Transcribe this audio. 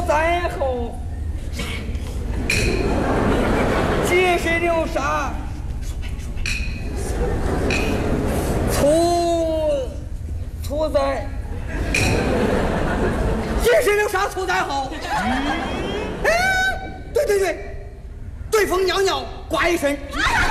灾后，劫水流沙，除灾，劫水流沙除灾后。哎，对，对风袅袅，刮一身。